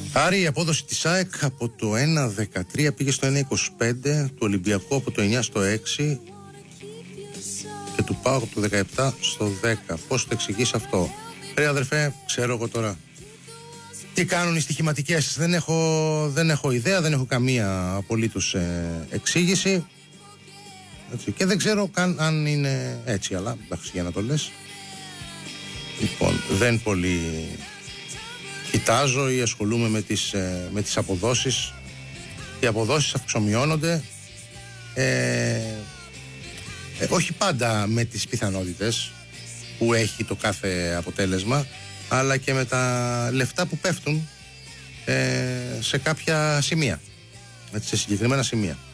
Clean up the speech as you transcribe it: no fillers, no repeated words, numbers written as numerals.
Άρη, η απόδοση της ΑΕΚ από το 1,13 πήγε στο 1,25, του Ολυμπιακού από το 9 στο 6 και του ΠΑΟΚ από το 17 στο 10. Πώς το εξηγείς αυτό? Ρε αδερφέ, ξέρω εγώ τώρα τι κάνουν οι στοιχηματικές. Δεν έχω ιδέα, δεν έχω καμία απολύτως εξήγηση. Έτσι. Και δεν ξέρω καν αν είναι έτσι, αλλά εντάξει, για να το λες. Λοιπόν, δεν πολύ κοιτάζω ή ασχολούμαι με τις αποδόσεις. Οι αποδόσεις αυξομειώνονται, όχι πάντα με τις πιθανότητες που έχει το κάθε αποτέλεσμα, αλλά και με τα λεφτά που πέφτουν σε κάποια σημεία, σε συγκεκριμένα σημεία.